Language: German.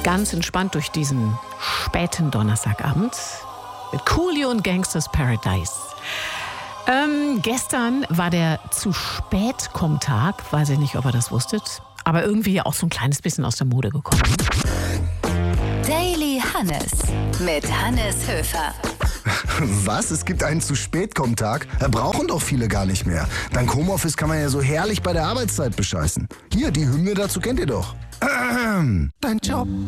Ganz entspannt durch diesen späten Donnerstagabend mit Coolio und Gangsters Paradise. Gestern war der Zu-Spät-Komm-Tag. Weiß ich nicht, ob ihr das wusstet. Aber irgendwie auch so ein kleines bisschen aus der Mode gekommen. Daily Hannes mit Hannes Höfer. Was? Es gibt einen Zu-Spät-Komm-Tag? Brauchen doch viele gar nicht mehr. Dank Homeoffice kann man ja so herrlich bei der Arbeitszeit bescheißen. Hier, die Hymne dazu kennt ihr doch. Dein Job